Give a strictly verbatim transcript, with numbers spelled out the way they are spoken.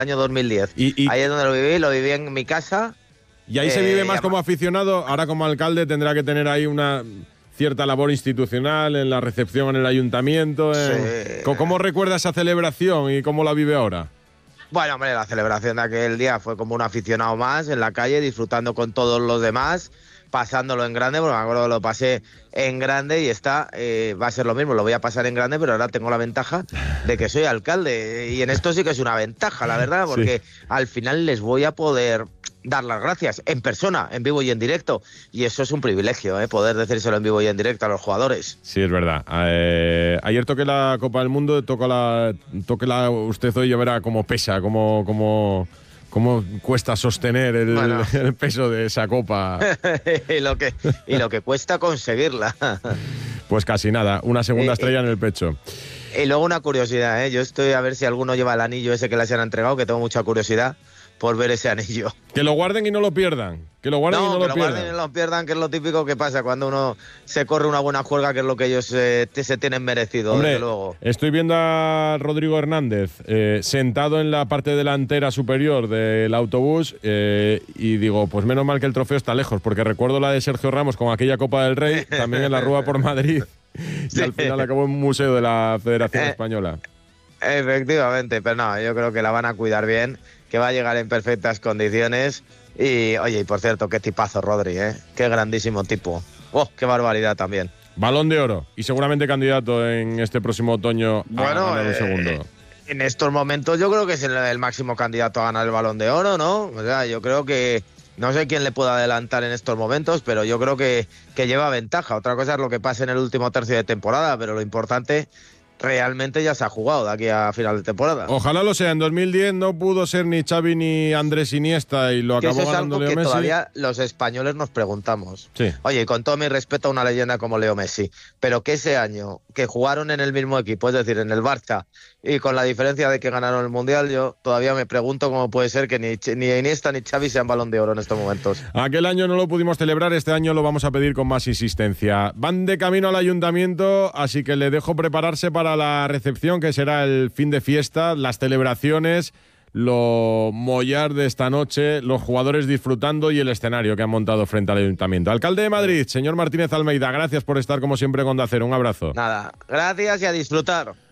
año dos mil diez. Y, y, ahí es donde lo viví, lo viví en mi casa. Y ahí eh, se vive más ya... como aficionado. Ahora como alcalde tendrá que tener ahí una cierta labor institucional en la recepción en el ayuntamiento. En... Sí. ¿Cómo recuerda esa celebración y cómo la vive ahora? Bueno, hombre, la celebración de aquel día fue como un aficionado más en la calle, disfrutando con todos los demás, pasándolo en grande, porque me acuerdo que lo pasé en grande y esta eh, va a ser lo mismo, lo voy a pasar en grande, pero ahora tengo la ventaja de que soy alcalde y en esto sí que es una ventaja, la verdad, porque sí. Al final les voy a poder dar las gracias en persona, en vivo y en directo, y eso es un privilegio, ¿eh? Poder decírselo en vivo y en directo a los jugadores. Sí, es verdad. Eh, ayer toqué la Copa del Mundo, toco la, toquela usted hoy y verá cómo pesa, cómo... cómo... ¿Cómo cuesta sostener el, bueno. el peso de esa copa? y, lo que, y lo que cuesta conseguirla. Pues casi nada, una segunda estrella en el pecho. Y luego una curiosidad, ¿eh? Yo estoy a ver si alguno lleva el anillo ese que les han entregado, que tengo mucha curiosidad por ver ese anillo. Que lo guarden y no lo pierdan. Que lo guarden no, y no que lo, lo pierdan. guarden y no lo pierdan, que es lo típico que pasa cuando uno se corre una buena juerga, que es lo que ellos eh, te, se tienen merecido. Hombre, desde luego. Estoy viendo a Rodrigo Hernández eh, sentado en la parte delantera superior del autobús eh, y digo, pues menos mal que el trofeo está lejos, porque recuerdo la de Sergio Ramos con aquella Copa del Rey, también en la Rúa por Madrid, y sí. Al final acabó en un museo de la Federación eh, Española. Efectivamente, pero no, yo creo que la van a cuidar bien, que va a llegar en perfectas condiciones. Y, oye, y por cierto, qué tipazo Rodri, ¿eh? Qué grandísimo tipo. ¡Oh, qué barbaridad también! Balón de Oro y seguramente candidato en este próximo otoño bueno, a ganar un eh, segundo. En estos momentos yo creo que es el, el máximo candidato a ganar el Balón de Oro, ¿no? O sea, yo creo que... No sé quién le puede adelantar en estos momentos, pero yo creo que, que lleva ventaja. Otra cosa es lo que pase en el último tercio de temporada, pero lo importante... realmente ya se ha jugado de aquí a final de temporada. Ojalá lo sea. En dos mil diez no pudo ser ni Xavi ni Andrés Iniesta y lo que acabó eso es ganando algo Leo que Messi. Todavía los españoles nos preguntamos. Sí. Oye, con todo mi respeto a una leyenda como Leo Messi, pero que ese año que jugaron en el mismo equipo, es decir, en el Barça, y con la diferencia de que ganaron el Mundial, yo todavía me pregunto cómo puede ser que ni, ni Iniesta ni Xavi sean Balón de Oro en estos momentos. Aquel año no lo pudimos celebrar, este año lo vamos a pedir con más insistencia. Van de camino al ayuntamiento, así que le dejo prepararse para la recepción, que será el fin de fiesta, las celebraciones, lo mollar de esta noche, los jugadores disfrutando y el escenario que han montado frente al ayuntamiento. Alcalde de Madrid, señor Martínez Almeida, gracias por estar como siempre con Onda Cero. Un abrazo. Nada, gracias y a disfrutar.